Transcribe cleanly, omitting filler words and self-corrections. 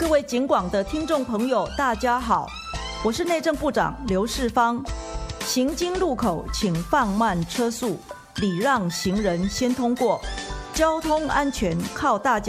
各位警广的听众朋友，大家好，我是内政部长刘世芳。行经路口请放慢车速，礼让行人先通过，交通安全靠大家。